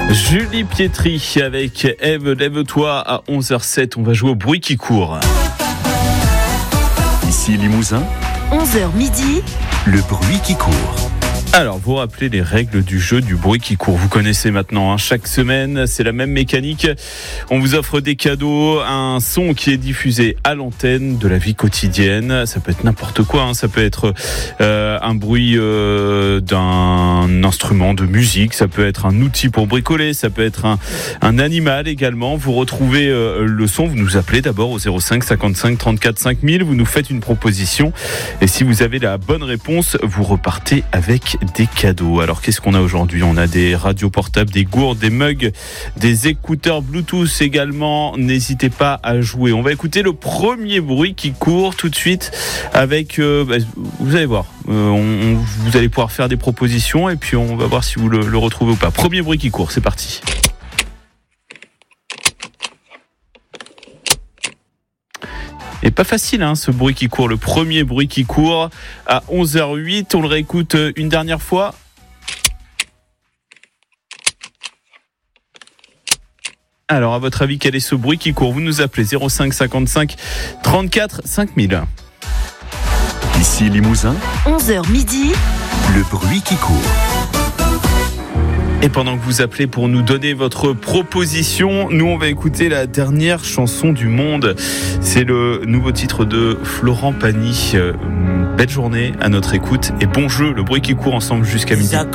Julie Pietri avec Ève, lève-toi à 11h07. On va jouer au bruit qui court. Ici Limousin, 11h midi, le bruit qui court. Alors, vous rappelez les règles du jeu du bruit qui court. Vous connaissez maintenant, hein. Chaque semaine, c'est la même mécanique. On vous offre des cadeaux, un son qui est diffusé à l'antenne de la vie quotidienne. Ça peut être n'importe quoi, hein. Ça peut être un bruit d'un instrument de musique. Ça peut être un outil pour bricoler. Ça peut être un animal également. Vous retrouvez le son. Vous nous appelez d'abord au 05 55 34 5000. Vous nous faites une proposition. Et si vous avez la bonne réponse, vous repartez avec des cadeaux. Alors qu'est-ce qu'on a aujourd'hui ? On a des radios portables, des gourdes, des mugs, des écouteurs Bluetooth également. N'hésitez pas à jouer. On va écouter le premier bruit qui court tout de suite avec... vous allez voir. Vous allez pouvoir faire des propositions et puis on va voir si vous le retrouvez ou pas. Premier bruit qui court, c'est parti. Et pas facile, hein, ce bruit qui court. Le premier bruit qui court à 11h08. On le réécoute une dernière fois. Alors, à votre avis, quel est ce bruit qui court ? Vous nous appelez 05 55 34 5000. Ici Limousin, 11h midi, le bruit qui court. Et pendant que vous appelez pour nous donner votre proposition, nous on va écouter la dernière chanson du monde. C'est le nouveau titre de Florent Pagny. Belle journée à notre écoute et bon jeu, le bruit qui court ensemble jusqu'à midi.